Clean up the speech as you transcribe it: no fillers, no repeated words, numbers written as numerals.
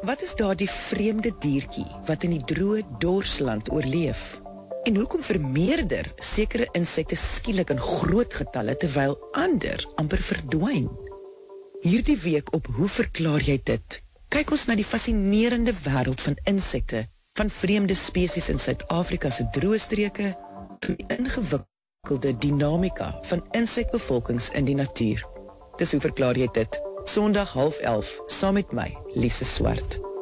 Wat is daar die vreemde diertjie wat in die droë dorsland oorleef? En hoekom vermeerder sekere insekte skielik in groot getalle terwyl ander amper verdwyn? Hierdie week op Hoe verklaar jy dit? Kyk ons na die fascinerende wêreld van insekte, van vreemde spesies in Suid-Afrika se droë streke, tot die ingewikkelde dinamika van insekbevolkings in die natuur. Dis Hoe verklaar jy dit? Sondag 10:30, saam met my, Lise Swart.